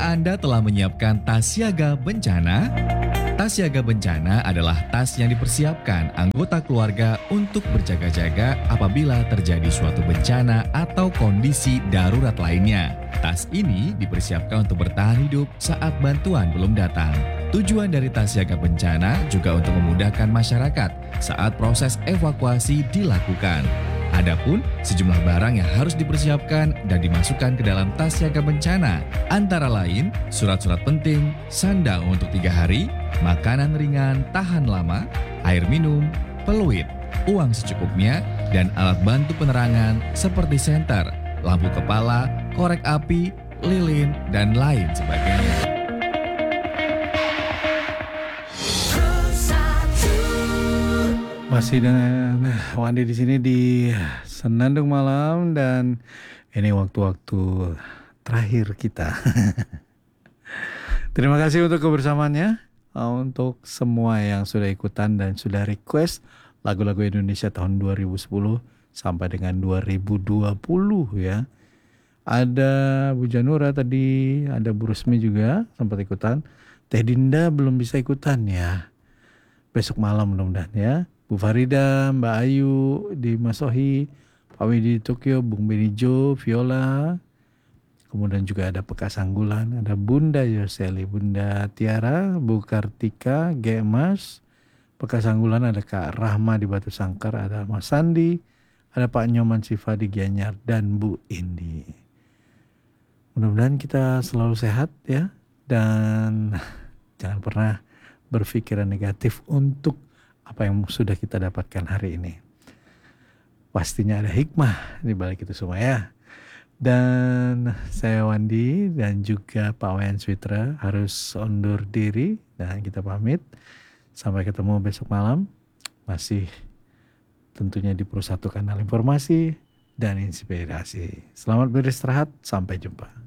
Apakah Anda telah menyiapkan tas siaga bencana? Tas siaga bencana adalah tas yang dipersiapkan anggota keluarga untuk berjaga-jaga apabila terjadi suatu bencana atau kondisi darurat lainnya. Tas ini dipersiapkan untuk bertahan hidup saat bantuan belum datang. Tujuan dari tas siaga bencana juga untuk memudahkan masyarakat saat proses evakuasi dilakukan. Adapun sejumlah barang yang harus dipersiapkan dan dimasukkan ke dalam tas siaga bencana, antara lain surat-surat penting, sandang untuk 3 hari, makanan ringan tahan lama, air minum, peluit, uang secukupnya, dan alat bantu penerangan seperti senter, lampu kepala, korek api, lilin, dan lain sebagainya. Masih dengan Wandi di sini di Senandung Malam dan ini waktu-waktu terakhir kita. Terima kasih untuk kebersamaannya, untuk semua yang sudah ikutan dan sudah request lagu-lagu Indonesia tahun 2010 sampai dengan 2020 ya. Ada Bu Janura tadi, ada Bu Rusmi juga sempat ikutan. Teh Dinda belum bisa ikutan ya. Besok malam mudah-mudahan ya. Bu Farida, Mbak Ayu di Masohi, Pak Widi di Tokyo, Bung Benijo, Viola, kemudian juga ada Pekas Anggulan, ada Bunda Yoseli, Bunda Tiara, Bu Kartika, Gemas, Pekas Anggulan, ada Kak Rahma di Batu Sangkar, ada Mas Sandi, ada Pak Nyoman Siva di Gianyar, dan Bu Indi. Mudah-mudahan kita selalu sehat ya, dan jangan pernah berpikiran negatif untuk apa yang sudah kita dapatkan hari ini. Pastinya ada hikmah di balik itu semua ya. Dan saya Wandi dan juga Pak Wayan Switra harus undur diri dan kita pamit. Sampai ketemu besok malam. Masih tentunya di Pro 1 Kanal Informasi dan Inspirasi. Selamat beristirahat, sampai jumpa.